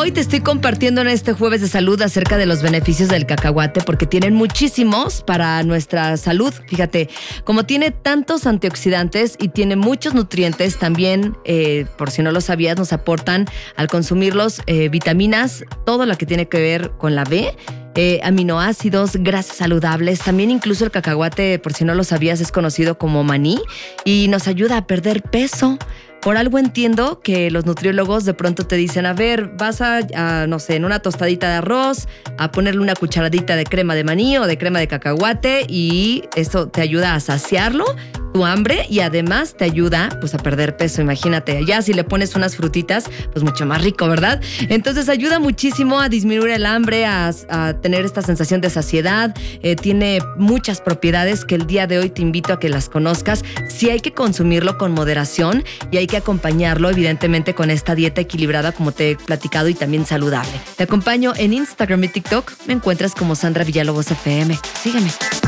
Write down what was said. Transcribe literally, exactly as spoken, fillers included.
hoy te estoy compartiendo en este jueves de salud acerca de los beneficios del cacahuate porque tienen muchísimos para nuestra salud. Fíjate, como tiene tantos antioxidantes y tiene muchos nutrientes, también, eh, por si no lo sabías, nos aportan al consumirlos eh, vitaminas, todo lo que tiene que ver con la B, Eh, aminoácidos, grasas saludables. También incluso el cacahuate, por si no lo sabías, es conocido como maní y nos ayuda a perder peso. Por algo entiendo que los nutriólogos de pronto te dicen, a ver, vas a, a, no sé, en una tostadita de arroz, a ponerle una cucharadita de crema de maní o de crema de cacahuate y esto te ayuda a saciarlo, tu hambre, y además te ayuda pues a perder peso. Imagínate, ya si le pones unas frutitas, pues mucho más rico, ¿verdad? Entonces ayuda muchísimo a disminuir el hambre, a, a tener esta sensación de saciedad. Eh, tiene muchas propiedades que el día de hoy te invito a que las conozcas. Sí hay que consumirlo con moderación y hay que acompañarlo evidentemente con esta dieta equilibrada como te he platicado y también saludable. Te acompaño en Instagram y TikTok. Me encuentras como Sandra Villalobos F M. Sígueme.